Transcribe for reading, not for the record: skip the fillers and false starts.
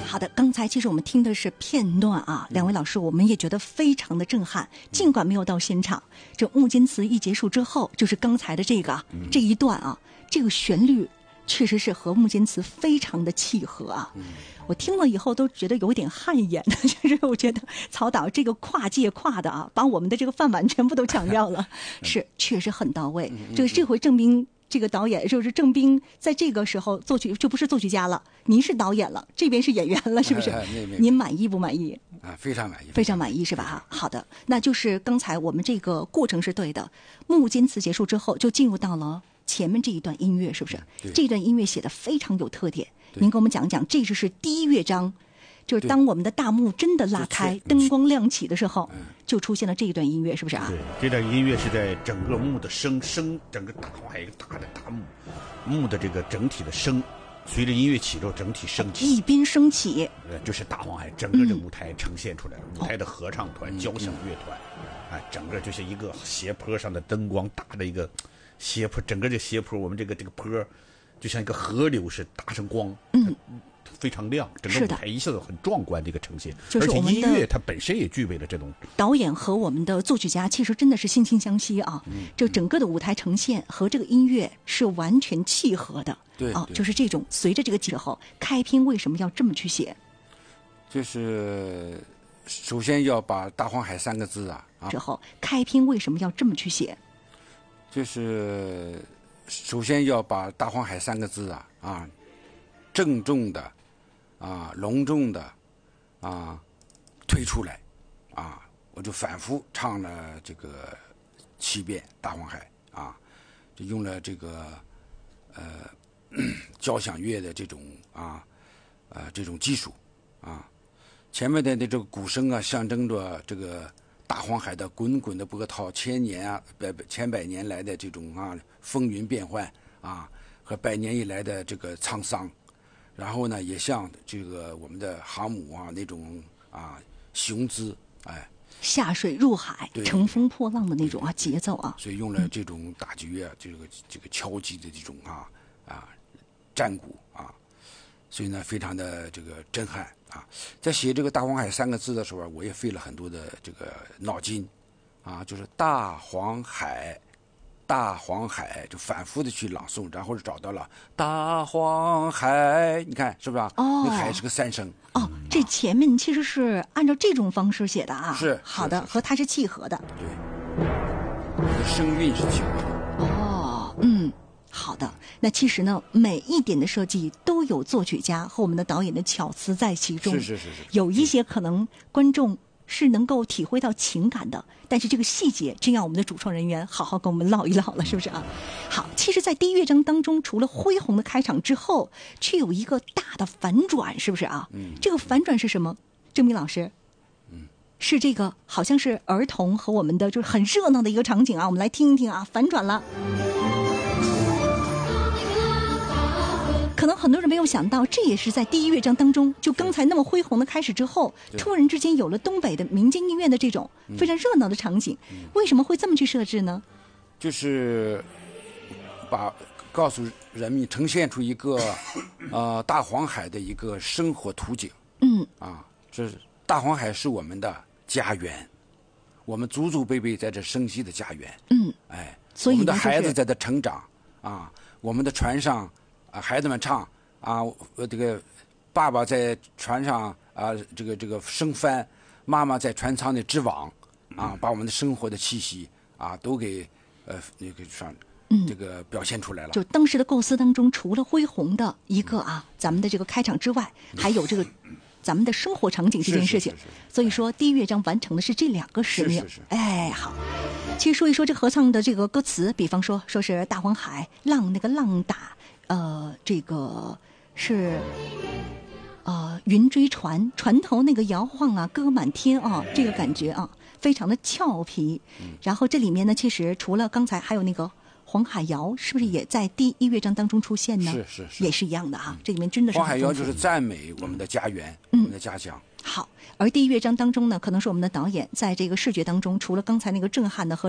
好的，刚才其实我们听的是片段啊，两位老师我们也觉得非常的震撼，尽管没有到现场，这幕间词一结束之后，就是刚才的这个这一段啊，这个旋律确实是和幕间词非常的契合啊。我听了以后都觉得有点汗颜，就是我觉得曹导这个跨界跨的啊，把我们的这个饭碗全部都抢掉了，是确实很到位。这回郑彬这个导演就是郑彬，在这个时候作曲就不是作曲家了，您是导演了，这边是演员了，是不是？您满意不满意？ 啊，非常满意， 非常满意是吧？好的，那就是刚才我们这个过程是对的，幕间词结束之后就进入到了前面这一段音乐，是不是？这段音乐写的非常有特点，您给我们讲讲，这就是第一乐章。就是当我们的大幕真的拉开，灯光亮起的时候，就出现了这一段音乐，是不是啊？ 对，这段音乐是在整个幕的声，整个大黄海一个大的大幕的这个整体的声，随着音乐起奏，整体升起， 一边升起， 就是大黄海整个这舞台呈现出来了，舞台的合唱团、交响乐团，啊，整个就是一个斜坡上的灯光，大的一个斜坡，整个这斜坡，我们这个坡，就像一个河流似的，打成光，非常亮，整个舞台一下子很壮观的一个呈现， 就是而且音乐它本身也具备了这种。 导演和我们的作曲家其实真的是惺惺相惜啊，这整个的舞台呈现和这个音乐是完全契合的。 对啊，就是这种随着这个之后开篇为什么要这么去写？ 就是首先要把大黄海三个字之后开篇为什么要这么去写？ 就是首先要把大黄海三个字郑重的隆重的推出来我就反复唱了这个7遍大黄海就用了这个交响乐的这种这种技术前面的这个鼓声象征着这个大黄海的滚滚的波涛，千百年来的这种风云变幻和百年以来的这个沧桑。然后呢，也像这个我们的航母那种雄姿， 下水入海，乘风破浪的那种节奏所以用了这种打击乐，这个敲击的这种战鼓所以呢，非常的这个震撼在写这个大黄海三个字的时候，我也费了很多的这个脑筋就是大黄海。大黄海就反复的去朗诵，然后就找到了大黄海，你看是不是那个海是个3声这前面其实是按照这种方式写的是好的，和它是契合的， 对，声韵是契合的好的。那其实呢，每一点的设计都有作曲家和我们的导演的巧思在其中， 是有一些可能观众是能够体会到情感的，但是这个细节真要我们的主创人员好好跟我们唠一唠了，是不是好，其实在第一乐章当中，除了恢宏的开场之后，却有一个大的反转，是不是这个反转是什么？郑彬老师是这个好像是儿童和我们的就是很热闹的一个场景我们来听一听反转了。可能很多人没有想到，这也是在第一乐章当中，就刚才那么恢宏的开始之后，突然之间有了东北的民间音乐的这种非常热闹的场景。为什么会这么去设置呢？ 就是告诉人民，呈现出一个大黄海的一个生活图景。这大黄海是我们的家园，我们祖祖辈辈在这生息的家园。 所以我们的孩子在这成长我们的船上孩子们唱这个爸爸在船上这个升帆，妈妈在船舱里织网把我们的生活的气息都给那个上这个表现出来了。 就当时的构思当中，除了恢宏的一个咱们的这个开场之外，还有这个咱们的生活场景这件事情。所以说第一乐章完成的是这2个使命。好，其实说一说这合唱的这个歌词，比方说是大黄海浪，那个浪打这个是云追船，船头那个摇晃歌满天这个感觉非常的俏皮。然后这里面呢，其实除了刚才还有那个黄海谣，是不是也在第一乐章当中出现呢？ 是也是一样的这里面真的是黄海谣就是赞美我们的家园，我们的家乡。 好，而第一乐章当中呢，可能是我们的导演在这个视觉当中，除了刚才那个震撼的和